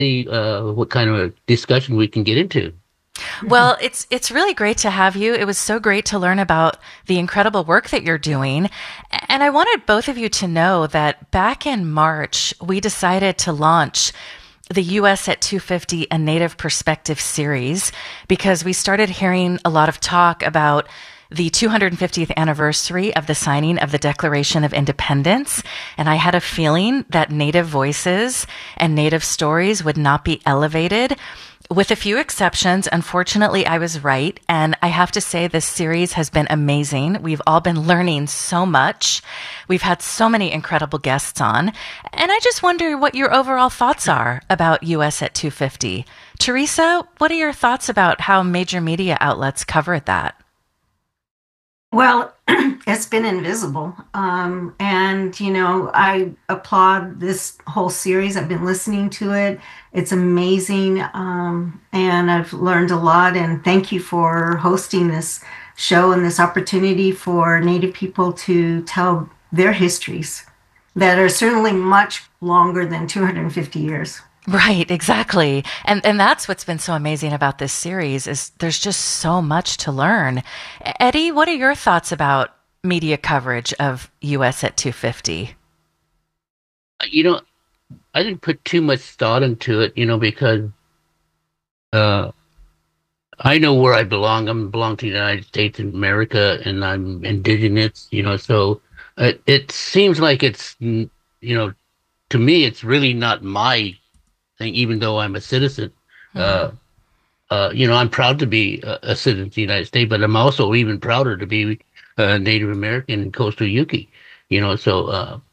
see what kind of discussion we can get into. Well, it's really great to have you. It was so great to learn about the incredible work that you're doing. And I wanted both of you to know that back in March, we decided to launch the US at 250, a Native Perspective series, because we started hearing a lot of talk about the 250th anniversary of the signing of the Declaration of Independence. And I had a feeling that Native voices and Native stories would not be elevated. With a few exceptions, unfortunately, I was right. And I have to say, this series has been amazing. We've all been learning so much. We've had so many incredible guests on. And I just wonder what your overall thoughts are about US at 250. Teresa, what are your thoughts about how major media outlets cover that? Well, it's been invisible. And, I applaud this whole series. I've been listening to it. It's amazing. And I've learned a lot. And thank you for hosting this show and this opportunity for Native people to tell their histories that are certainly much longer than 250 years. Right, exactly. And that's what's been so amazing about this series is there's just so much to learn. Eddie, what are your thoughts about media coverage of US at 250? You know, I didn't put too much thought into it, because uh, I know where I belong. I belong to the United States of America, and I'm indigenous, so it seems like to me, it's really not my thing, even though I'm a citizen. Hmm. Uh, I'm proud to be a citizen of the United States, but I'm also even prouder to be Native American and Coastal Yuki. So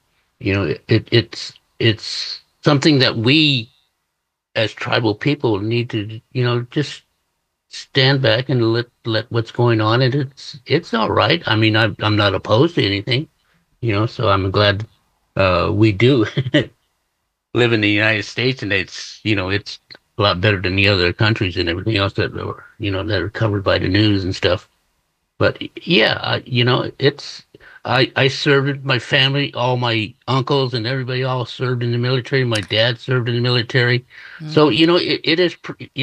it's something that we as tribal people need to just stand back and let what's going on, and it's all right. I mean, I'm not opposed to anything, so I'm glad we do live in the United States, and it's a lot better than the other countries and everything else that are covered by the news and stuff. But yeah, I served my family, all my uncles and everybody all served in the military. My dad served in the military, so Hmm. it is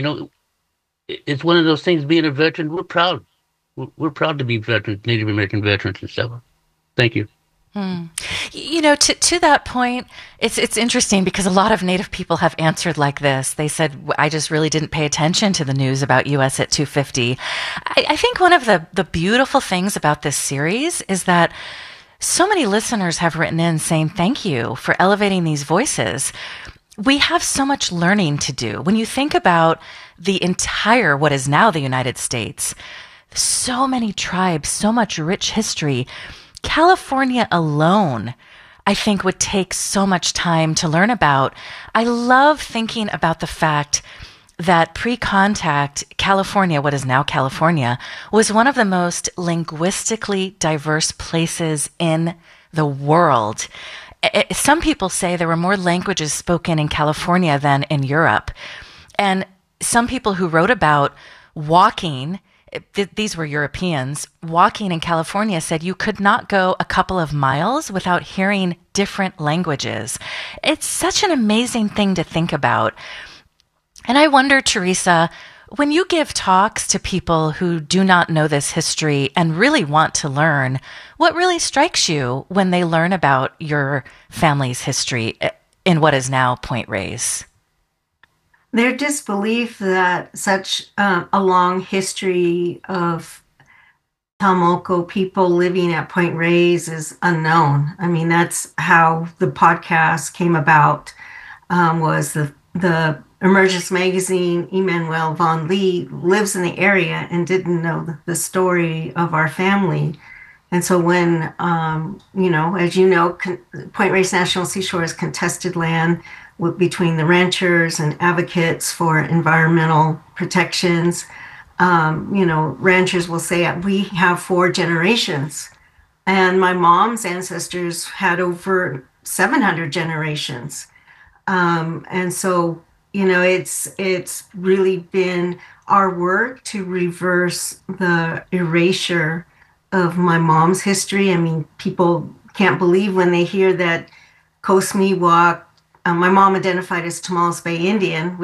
it's one of those things. Being a veteran, we're proud. We're proud to be veterans, Native American veterans and stuff. Thank you. Hmm. To that point, it's interesting because a lot of Native people have answered like this. They said, "I just really didn't pay attention to the news about US at 250." I think one of the beautiful things about this series is that so many listeners have written in saying thank you for elevating these voices. We have so much learning to do. When you think about the entire what is now the United States, so many tribes, so much rich history. California alone, I think, would take so much time to learn about. I love thinking about the fact that pre contact California, what is now California, was one of the most linguistically diverse places in the world. Some people say there were more languages spoken in California than in Europe. And some people who wrote about walking, these were Europeans, walking in California said you could not go a couple of miles without hearing different languages. It's such an amazing thing to think about. And I wonder, Teresa, when you give talks to people who do not know this history and really want to learn, what really strikes you when they learn about your family's history in what is now Point Reyes? Their disbelief that such a long history of Talmoco people living at Point Reyes is unknown. I mean, that's how the podcast came about. Was the Emergence magazine? Emmanuel Von Lee lives in the area and didn't know the story of our family. And so when, as you know, Point Reyes National Seashore is contested land between the ranchers and advocates for environmental protections. Ranchers will say, we have four generations. And my mom's ancestors had over 700 generations. And so, it's really been our work to reverse the erasure of my mom's history. I mean, people can't believe when they hear that Coast Miwok my mom identified as Tamales Bay Indian,